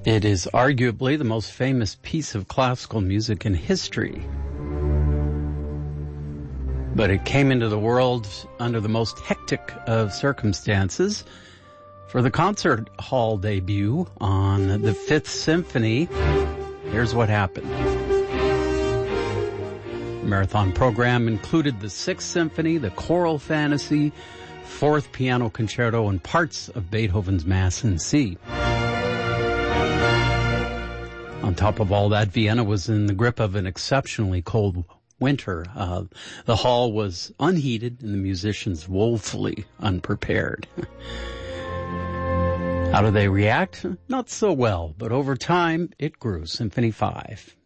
It is arguably the most famous piece of classical music in history. But it came into the world under the most hectic of circumstances. For the concert hall debut on the Fifth Symphony, here's what happened. The marathon program included the Sixth Symphony, the Choral Fantasy, Fourth Piano Concerto, and parts of Beethoven's Mass in C. On top of all that, Vienna was in the grip of an exceptionally cold winter. The hall was unheated and the musicians woefully unprepared. How do they react? Not so well, but over time it grew. Symphony 5.